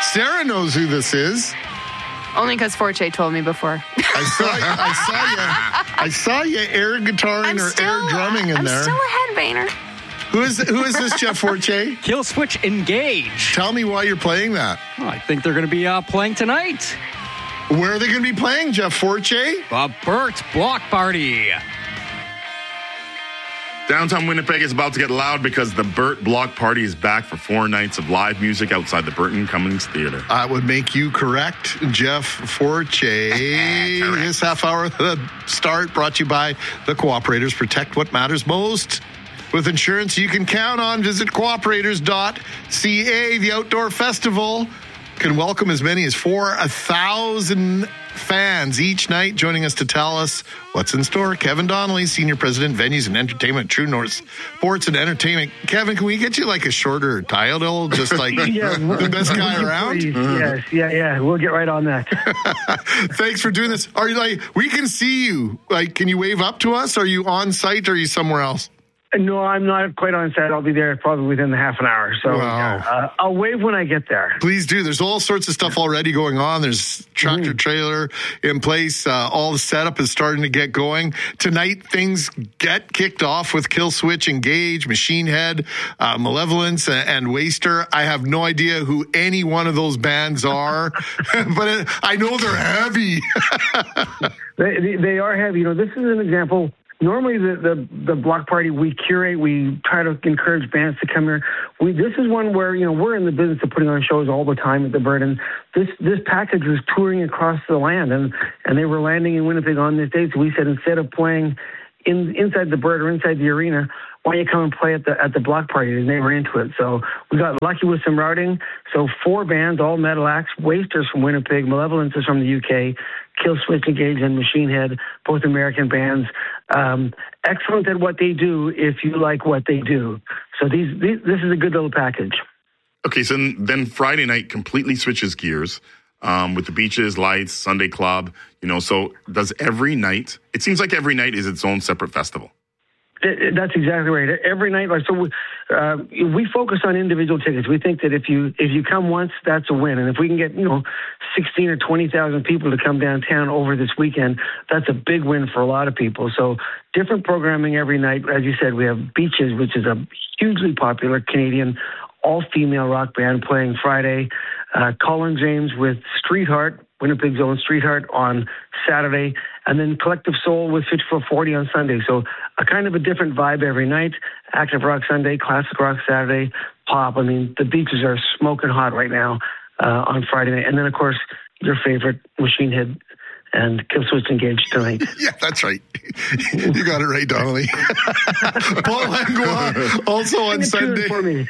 Sarah knows who this is. Only because Forte told me before. I saw you air guitaring or air drumming in there. I'm still a headbanger. Who is this, Jeff Forte? Kill Switch Engage. Tell me why you're playing that. Oh, I think they're going to be playing tonight. Where are they going to be playing, Jeff Forte? Burt Block Party. Downtown Winnipeg is about to get loud because the Burt Block Party is back for 4 nights of live music outside the Burton Cummings Theatre. I would make you correct, Jeff Forte. This half hour of the start brought to you by the Cooperators. Protect what matters most. With insurance you can count on, visit cooperators.ca. The Outdoor Festival can welcome as many as 4,000 fans each night. Joining us to tell us what's in store, Kevin Donnelly, Senior President, Venues and Entertainment at True North Sports and Entertainment. Kevin, can we get you like a shorter title, just like the best guy around? Yes, yeah. We'll get right on that. Thanks for doing this. Are you like, we can see you. Like, can you wave up to us? Are you on site or are you somewhere else? No, I'm not quite on set. I'll be there probably within the half an hour. So I'll wave when I get there. Please do. There's all sorts of stuff already going on. There's tractor trailer in place. All the setup is starting to get going. Tonight, things get kicked off with Kill Switch, Engage, Machine Head, Malevolence, and Waster. I have no idea who any one of those bands are, but I know they're heavy. They are heavy. This is an example. Normally, the block party, we curate, we try to encourage bands to come here. This is one where, we're in the business of putting on shows all the time at the Bird, and this package was touring across the land, and they were landing in Winnipeg on this day, so we said instead of playing inside the Bird or inside the arena, why don't you come and play at the block party? And they were into it. So we got lucky with some routing. So 4 bands, all metal acts. Wasters from Winnipeg, Malevolence is from the UK, Kill Switch, Engage, and Machine Head, both American bands. Excellent at what they do if you like what they do. So this is a good little package. Okay, so then Friday night completely switches gears with the beaches, lights, Sunday club. So does every night? It seems like every night is its own separate festival. That's exactly right. Every night, we focus on individual tickets. We think that if you come once, that's a win. And if we can get 16 or 20,000 people to come downtown over this weekend, that's a big win for a lot of people. So different programming every night. As you said, we have Beaches, which is a hugely popular Canadian all-female rock band playing Friday. Colin James with Streetheart, Winnipeg's own Streetheart, on Saturday, and then Collective Soul with Fit for 40 on Sunday. So a kind of a different vibe every night. Active Rock Sunday, Classic Rock Saturday, pop. I mean, the Beaches are smoking hot right now on Friday night. And then, of course, your favorite, Machine Head and Kill Switch Engage tonight. Yeah, that's right. You got it right, Donnelly. Paul Langlois also on Sunday. For me.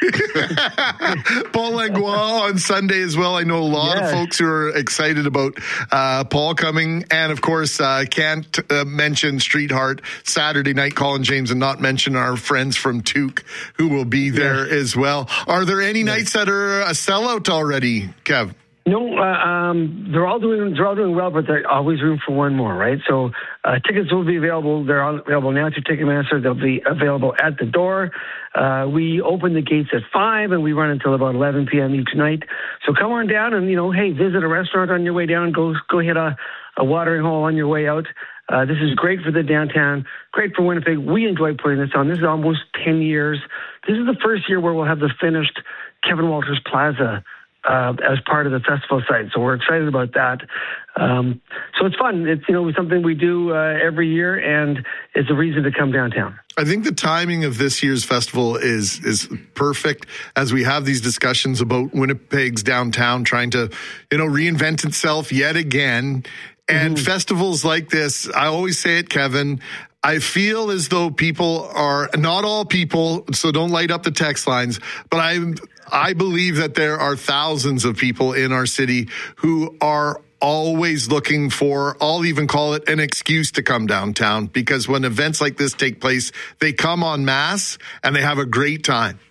Paul Langlois on Sunday as well. I know a lot of folks who are excited about Paul coming. And, of course, can't mention Streetheart Saturday night, Colin James, and not mention our friends from Tuke who will be there as well. Are there any nights that are a sellout already, Kev? No, they're all doing well, but there's always room for one more, right? So tickets will be available. They're available now through Ticketmaster. They'll be available at the door. We open the gates at 5 and we run until about 11 p.m. each night. So come on down and visit a restaurant on your way down. Go hit a watering hole on your way out. This is great for the downtown, great for Winnipeg. We enjoy putting this on. This is almost 10 years. This is the first year where we'll have the finished Kevin Walters Plaza as part of the festival site. So we're excited about that. So it's fun. It's, something we do every year, and it's a reason to come downtown. I think the timing of this year's festival is perfect as we have these discussions about Winnipeg's downtown trying to, reinvent itself yet again. And festivals like this, I always say it, Kevin, I feel as though people are, not all people, so don't light up the text lines, but I believe that there are thousands of people in our city who are always looking for, I'll even call it an excuse to come downtown, because when events like this take place, they come en masse and they have a great time.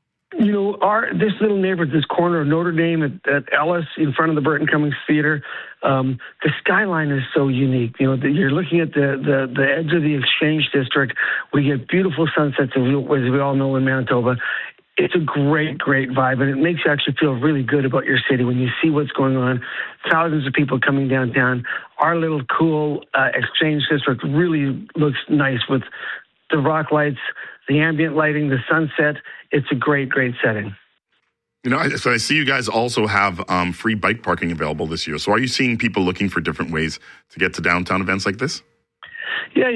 This little neighborhood, this corner of Notre Dame at Ellis in front of the Burton Cummings Theatre, the skyline is so unique. You're looking at the edge of the Exchange District. We get beautiful sunsets, as we all know, in Manitoba. it's a great vibe, and it makes you actually feel really good about your city when you see what's going on. Thousands of people coming downtown. Our little cool exchange district really looks nice with the rock lights, the ambient lighting, the sunset. It's a great setting. So I see you guys also have free bike parking available this year. So are you seeing people looking for different ways to get to downtown events like this? Yeah,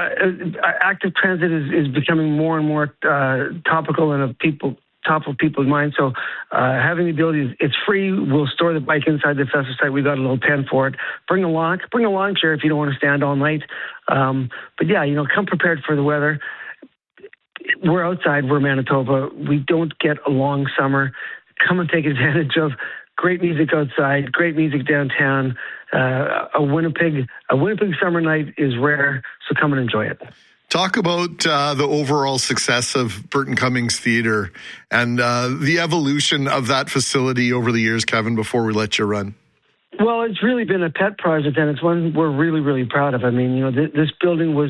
active transit is becoming more and more topical and top of people's minds. So having the ability, it's free. We'll store the bike inside the festival site. We got a little tent for it. Bring a lawn chair if you don't want to stand all night. But yeah, come prepared for the weather. We're outside. We're Manitoba. We don't get a long summer. Come and take advantage of great music outside, great music downtown. A Winnipeg summer night is rare, so come and enjoy it. Talk about the overall success of Burton Cummings Theatre and the evolution of that facility over the years, Kevin, before we let you run. Well, it's really been a pet project, and it's one we're really, really proud of. I mean, this building was,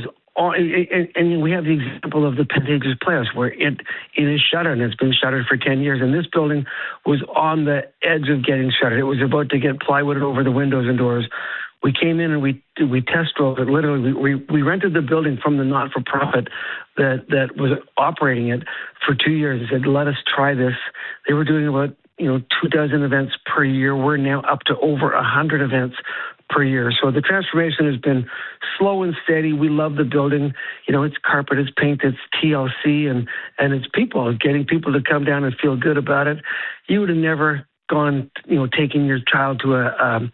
and we have the example of the Pantages Playhouse, where it is shuttered, and it's been shuttered for 10 years. And this building was on the edge of getting shuttered. It was about to get plywooded over the windows and doors. We came in and we test drove it. Literally, we rented the building from the not-for-profit that was operating it for 2 years. They said, let us try this. They were doing about 24 events per year. We're now up to over 100 events per year. So the transformation has been slow and steady. We love the building. It's carpet, it's paint, it's TLC, and it's people, getting people to come down and feel good about it. You would have never gone, taking your child to a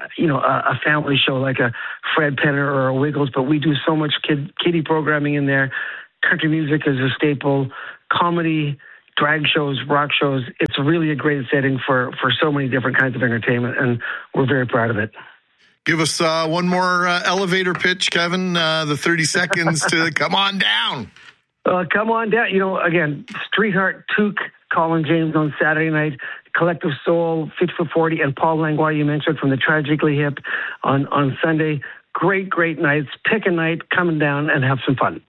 family show like a Fred Penner or a Wiggles, but we do so much kiddie programming in there. Country music is a staple, comedy, drag shows, rock shows. It's really a great setting for so many different kinds of entertainment, and we're very proud of it. Give us one more elevator pitch, Kevin, the 30 seconds to come on down. Come on down. Again, Streetheart, Took, Colin James on Saturday night, Collective Soul, Fit for 40, and Paul Langlois, you mentioned, from the Tragically Hip on Sunday. Great nights. Pick a night, come down and have some fun.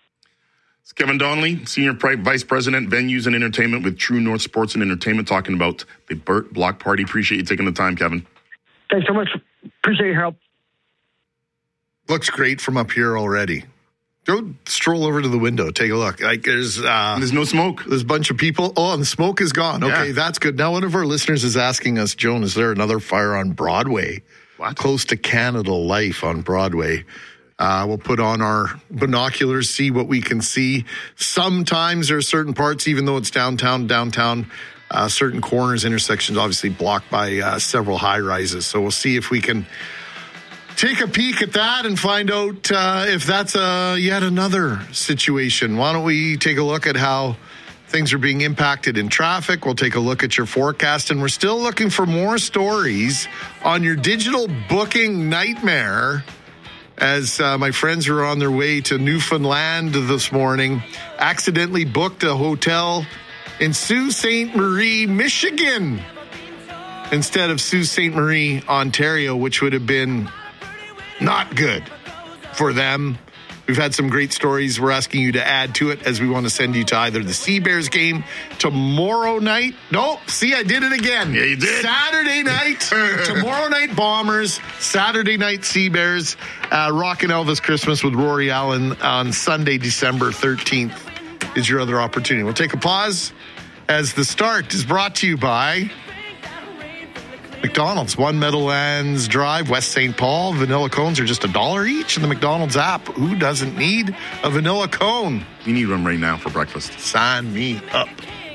It's Kevin Donnelly, Senior Vice President, Venues and Entertainment with True North Sports and Entertainment, talking about the Burt Block Party. Appreciate you taking the time, Kevin. Thanks so much. Appreciate your help. Looks great from up here already. Go stroll over to the window. Take a look. There's no smoke. There's a bunch of people. Oh, and the smoke is gone. Okay, That's good. Now, one of our listeners is asking us, Joan, is there another fire on Broadway? What? Close to Canada Life on Broadway. We'll put on our binoculars, see what we can see. Sometimes there are certain parts, even though it's downtown, certain corners, intersections, obviously blocked by several high rises. So we'll see if we can take a peek at that and find out if that's yet another situation. Why don't we take a look at how things are being impacted in traffic? We'll take a look at your forecast, and we're still looking for more stories on your digital booking nightmare. As my friends were on their way to Newfoundland this morning, accidentally booked a hotel in Sault Ste. Marie, Michigan, instead of Sault Ste. Marie, Ontario, which would have been not good for them. We've had some great stories. We're asking you to add to it, as we want to send you to either the Sea Bears game tomorrow night. Nope. See, I did it again. Yeah, you did. Saturday night. Tomorrow night, Bombers. Saturday night, Sea Bears. Rockin' Elvis Christmas with Rory Allen on Sunday, December 13th is your other opportunity. We'll take a pause as the start is brought to you by McDonald's, One Meadowlands Drive, West St. Paul. Vanilla cones are just $1 each in the McDonald's app. Who doesn't need a vanilla cone? You need one right now for breakfast. Sign me up.